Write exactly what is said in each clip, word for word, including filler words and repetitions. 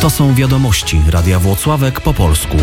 To są wiadomości Radia Włocławek po polsku.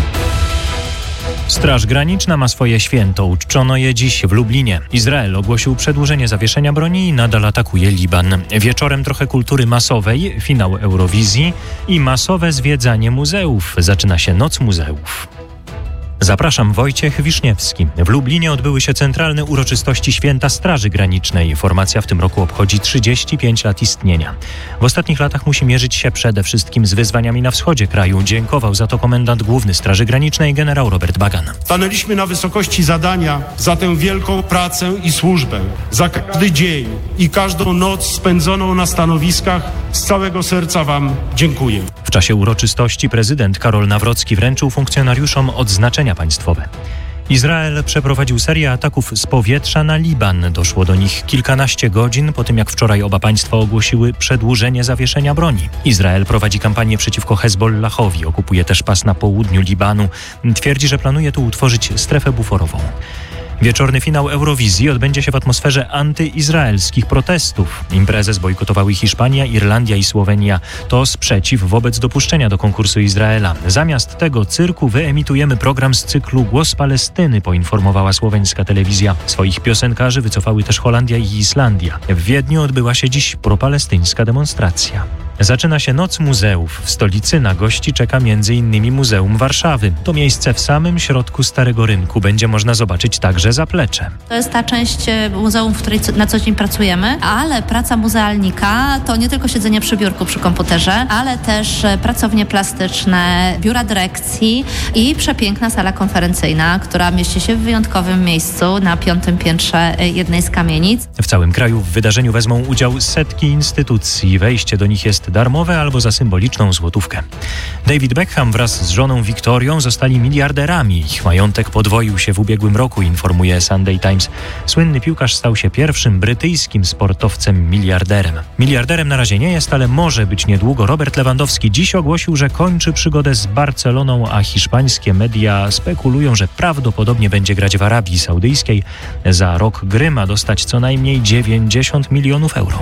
Straż Graniczna ma swoje święto. Uczczono je dziś w Lublinie. Izrael ogłosił przedłużenie zawieszenia broni i nadal atakuje Liban. Wieczorem trochę kultury masowej, finał Eurowizji i masowe zwiedzanie muzeów. Zaczyna się Noc Muzeów. Zapraszam, Wojciech Wiszniewski. W Lublinie odbyły się centralne uroczystości Święta Straży Granicznej. Formacja w tym roku obchodzi trzydzieści pięć lat istnienia. W ostatnich latach musi mierzyć się przede wszystkim z wyzwaniami na wschodzie kraju. Dziękował za to komendant główny Straży Granicznej generał Robert Bagan. Stanęliśmy na wysokości zadania za tę wielką pracę i służbę. Za każdy dzień i każdą noc spędzoną na stanowiskach z całego serca Wam dziękuję. W czasie uroczystości prezydent Karol Nawrocki wręczył funkcjonariuszom odznaczenia państwowe. Izrael przeprowadził serię ataków z powietrza na Liban. Doszło do nich kilkanaście godzin po tym, jak wczoraj oba państwa ogłosiły przedłużenie zawieszenia broni. Izrael prowadzi kampanię przeciwko Hezbollahowi, okupuje też pas na południu Libanu. Twierdzi, że planuje tu utworzyć strefę buforową. Wieczorny finał Eurowizji odbędzie się w atmosferze antyizraelskich protestów. Imprezę zbojkotowały Hiszpania, Irlandia i Słowenia. To sprzeciw wobec dopuszczenia do konkursu Izraela. Zamiast tego cyrku wyemitujemy program z cyklu Głos Palestyny, poinformowała słoweńska telewizja. Swoich piosenkarzy wycofały też Holandia i Islandia. W Wiedniu odbyła się dziś propalestyńska demonstracja. Zaczyna się Noc Muzeów. W stolicy na gości czeka między innymi Muzeum Warszawy. To miejsce w samym środku Starego Rynku. Będzie można zobaczyć także zaplecze. To jest ta część muzeum, w której na co dzień pracujemy, ale praca muzealnika to nie tylko siedzenie przy biurku, przy komputerze, ale też pracownie plastyczne, biura dyrekcji i przepiękna sala konferencyjna, która mieści się w wyjątkowym miejscu na piątym piętrze jednej z kamienic. W całym kraju w wydarzeniu wezmą udział setki instytucji. Wejście do nich jest darmowe albo za symboliczną złotówkę. David Beckham wraz z żoną Wiktorią zostali miliarderami. Ich majątek podwoił się w ubiegłym roku, informuje Sunday Times. Słynny piłkarz stał się pierwszym brytyjskim sportowcem miliarderem. Miliarderem na razie nie jest, ale może być niedługo. Robert Lewandowski dziś ogłosił, że kończy przygodę z Barceloną, a hiszpańskie media spekulują, że prawdopodobnie będzie grać w Arabii Saudyjskiej. Za rok gry ma dostać co najmniej dziewięćdziesiąt milionów euro.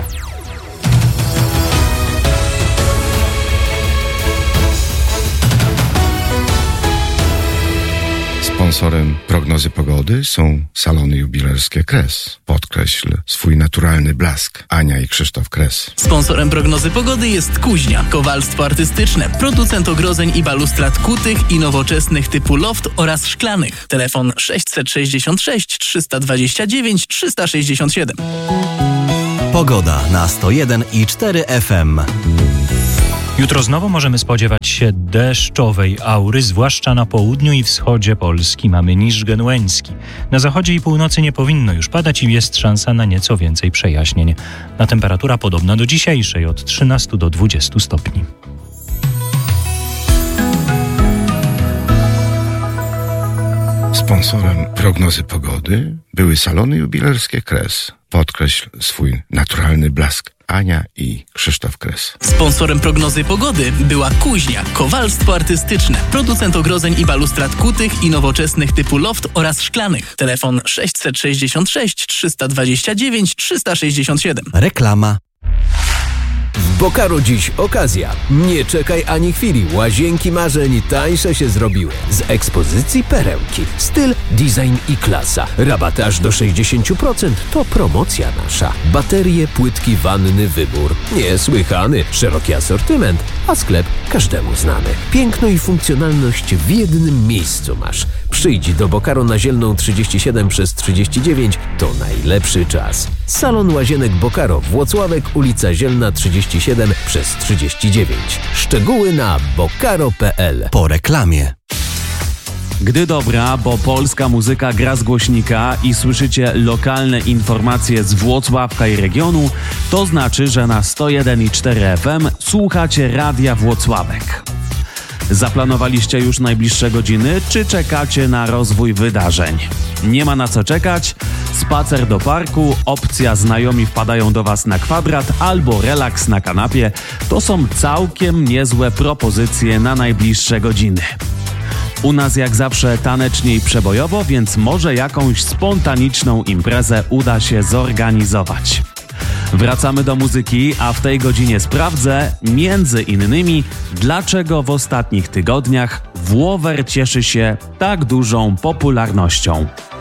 Sponsorem prognozy pogody są salony jubilerskie Kres. Podkreśl swój naturalny blask. Ania i Krzysztof Kres. Sponsorem prognozy pogody jest Kuźnia. Kowalstwo artystyczne. Producent ogrodzeń i balustrad kutych i nowoczesnych typu loft oraz szklanych. Telefon sześćset sześćdziesiąt sześć trzysta dwadzieścia dziewięć trzysta sześćdziesiąt siedem. Pogoda na sto jeden i cztery F M. Jutro znowu możemy spodziewać się deszczowej aury, zwłaszcza na południu i wschodzie Polski. Mamy niż genueński. Na zachodzie i północy nie powinno już padać i jest szansa na nieco więcej przejaśnień. A temperatura podobna do dzisiejszej, od trzynastu do dwudziestu stopni. Sponsorem prognozy pogody były salony jubilerskie Kres. Podkreśl swój naturalny blask. Ania i Krzysztof Kres. Sponsorem prognozy pogody była Kuźnia. Kowalstwo artystyczne. Producent ogrodzeń i balustrad kutych i nowoczesnych typu loft oraz szklanych. Telefon sześćset sześćdziesiąt sześć trzysta dwadzieścia dziewięć trzysta sześćdziesiąt siedem. Reklama. W Bokaro dziś okazja. Nie czekaj ani chwili. Łazienki marzeń tańsze się zrobiły. Z ekspozycji perełki. Styl, design i klasa. Rabaty aż do sześćdziesiąt procent. To promocja nasza. Baterie, płytki, wanny, wybór. Niesłychany. Szeroki asortyment, a sklep każdemu znany. Piękno i funkcjonalność w jednym miejscu masz. Przyjdź do Bokaro na Zielną trzydzieści siedem przez trzydzieści dziewięć. To najlepszy czas. Salon Łazienek Bokaro. Włocławek, ulica Zielna trzydzieści siedem przez trzydzieści dziewięć. Szczegóły na bokaro kropka p l. Po reklamie. Gdy dobra, bo polska muzyka gra z głośnika i słyszycie lokalne informacje z Włocławka i regionu, to znaczy, że na sto jeden i cztery F M słuchacie Radia Włocławek. Zaplanowaliście już najbliższe godziny, czy czekacie na rozwój wydarzeń? Nie ma na co czekać? Spacer do parku, opcja znajomi wpadają do Was na kwadrat albo relaks na kanapie to są całkiem niezłe propozycje na najbliższe godziny. U nas jak zawsze tanecznie i przebojowo, więc może jakąś spontaniczną imprezę uda się zorganizować. Wracamy do muzyki, a w tej godzinie sprawdzę między innymi, dlaczego w ostatnich tygodniach Włower cieszy się tak dużą popularnością.